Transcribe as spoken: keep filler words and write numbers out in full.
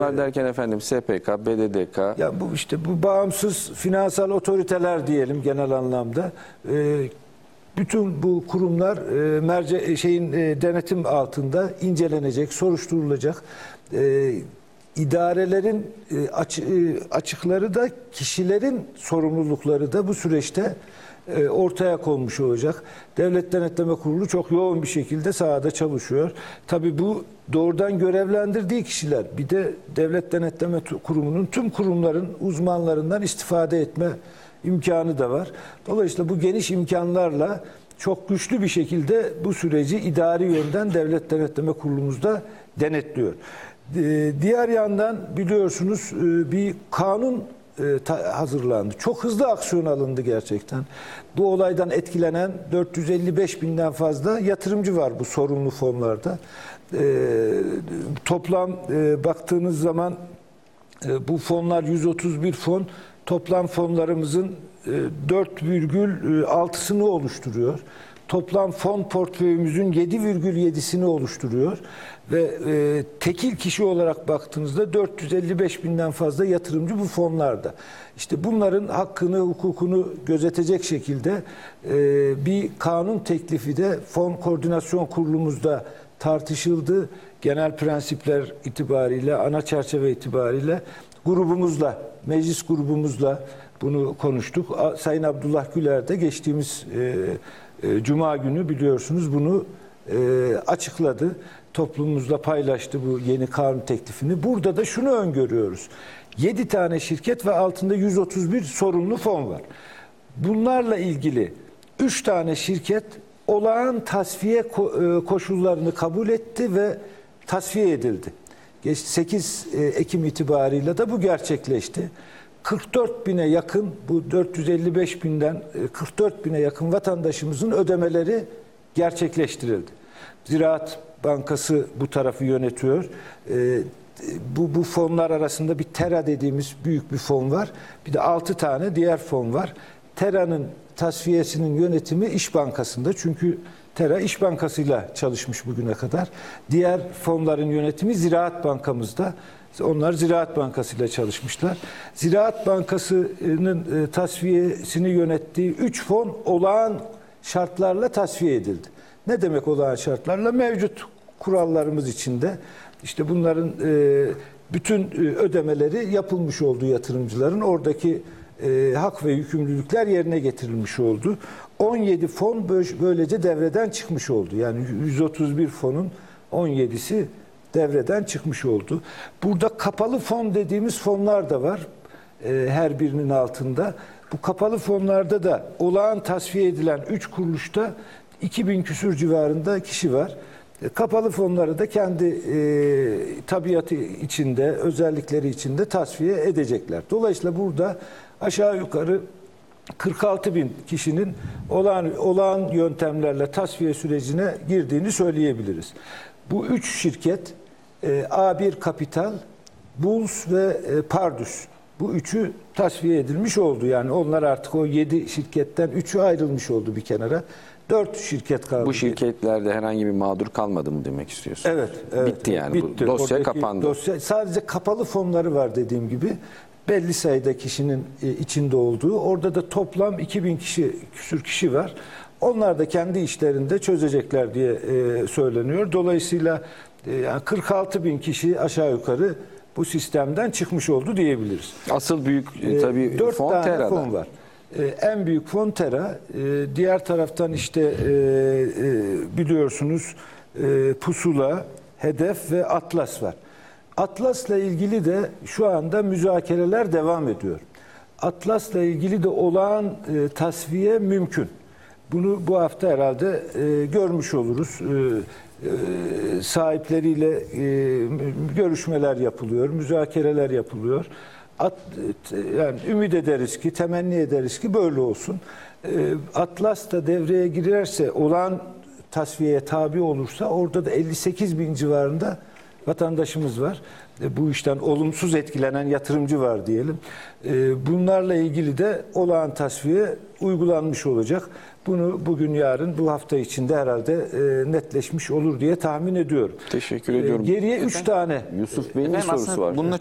derken efendim S P K, B D D K. Ya bu işte bu bağımsız finansal otoriteler diyelim genel anlamda. Ee, bütün bu kurumlar e, merce şeyin e, denetim altında incelenecek, soruşturulacak. Ee, idarelerin e, aç, e, açıkları da kişilerin sorumlulukları da bu süreçte e, ortaya konmuş olacak. Devlet Denetleme Kurulu çok yoğun bir şekilde sahada çalışıyor. Tabii bu doğrudan görevlendirdiği kişiler, bir de Devlet Denetleme Kurumu'nun tüm kurumların uzmanlarından istifade etme imkanı da var. Dolayısıyla bu geniş imkanlarla çok güçlü bir şekilde bu süreci idari yönden Devlet Denetleme Kurulumuzda denetliyor. Diğer yandan biliyorsunuz bir kanun hazırlandı. Çok hızlı aksiyon alındı gerçekten. Bu olaydan etkilenen dört yüz elli beş binden fazla yatırımcı var bu sorunlu fonlarda. Toplam baktığınız zaman bu fonlar yüz otuz bir fon, toplam fonlarımızın dört virgül altısını oluşturuyor. Toplam fon portföyümüzün yedi virgül yedisini oluşturuyor ve e, tekil kişi olarak baktığınızda dört yüz elli beş binden fazla yatırımcı bu fonlarda. İşte bunların hakkını, hukukunu gözetecek şekilde e, bir kanun teklifi de Fon Koordinasyon Kurulumuzda tartışıldı. Genel prensipler itibariyle, ana çerçeve itibariyle grubumuzla, meclis grubumuzla bunu konuştuk. Sayın Abdullah Güler de geçtiğimiz e, e, Cuma günü biliyorsunuz bunu e, açıkladı. Toplumumuzla paylaştı bu yeni kanun teklifini. Burada da şunu öngörüyoruz. yedi tane şirket ve altında yüz otuz bir sorumlu fon var. Bunlarla ilgili üç tane şirket olağan tasfiye koşullarını kabul etti ve tasfiye edildi. sekiz Ekim itibarıyla da bu gerçekleşti. kırk dört bine yakın, bu dört yüz elli beş binden kırk dört bine yakın vatandaşımızın ödemeleri gerçekleştirildi. Ziraat Bankası bu tarafı yönetiyor. Bu, bu fonlar arasında bir TERA dediğimiz büyük bir fon var. Bir de altı tane diğer fon var. TERA'nın tasfiyesinin yönetimi İş Bankası'nda. Çünkü TERA İş Bankası'yla çalışmış bugüne kadar. Diğer fonların yönetimi Ziraat Bankamızda. Onlar Ziraat Bankası ile çalışmışlar. Ziraat Bankası'nın tasfiyesini yönettiği üç fon olağan şartlarla tasfiye edildi. Ne demek olağan şartlarla? Mevcut kurallarımız içinde işte bunların bütün ödemeleri yapılmış oldu yatırımcıların. Oradaki hak ve yükümlülükler yerine getirilmiş oldu. on yedi fon böylece devreden çıkmış oldu. Yani yüz otuz bir fonun on yedisi devreden çıkmış oldu. Burada kapalı fon dediğimiz fonlar da var. E, her birinin altında. Bu kapalı fonlarda da olağan tasfiye edilen üç kuruluşta iki bin küsur civarında kişi var. E, kapalı fonları da kendi e, tabiatı içinde, özellikleri içinde tasfiye edecekler. Dolayısıyla burada aşağı yukarı kırk altı bin kişinin olağan, olağan yöntemlerle tasfiye sürecine girdiğini söyleyebiliriz. Bu üç şirket A bir Kapital, Bulls ve Pardus. Bu üçü tasfiye edilmiş oldu. Yani onlar artık o yedi şirketten üçü ayrılmış oldu bir kenara. dört şirket kaldı. Bu şirketlerde herhangi bir mağdur kalmadı mı demek istiyorsun? Evet. evet Bitti yani. Bitti. Bu dosya Oradaki kapandı. Dosya, sadece kapalı fonları var dediğim gibi. Belli sayıda kişinin içinde olduğu. Orada da toplam iki bin kişi, küsür kişi var. Onlar da kendi işlerinde çözecekler diye söyleniyor. Dolayısıyla yani kırk altı bin kişi aşağı yukarı bu sistemden çıkmış oldu diyebiliriz. Asıl büyük tabii dört fon tane TERA'da. fon var. En büyük fon TERA. Diğer taraftan işte biliyorsunuz Pusula, Hedef ve Atlas var. Atlas'la ilgili de şu anda müzakereler devam ediyor. Atlas'la ilgili de olağan tasfiye mümkün. Bunu bu hafta herhalde görmüş oluruz. Sahipleriyle görüşmeler yapılıyor, müzakereler yapılıyor. At, yani ümit ederiz ki, temenni ederiz ki böyle olsun. Atlas da devreye girerse, olağan tasfiyeye tabi olursa orada da elli sekiz bin civarında vatandaşımız var. e, bu işten olumsuz etkilenen yatırımcı var diyelim. E, bunlarla ilgili de olağan tasfiye uygulanmış olacak. Bunu bugün yarın bu hafta içinde herhalde e, netleşmiş olur diye tahmin ediyorum. Teşekkür ediyorum. E, geriye üç tane Yusuf Bey'in bir Efendim sorusu aslında var. bununla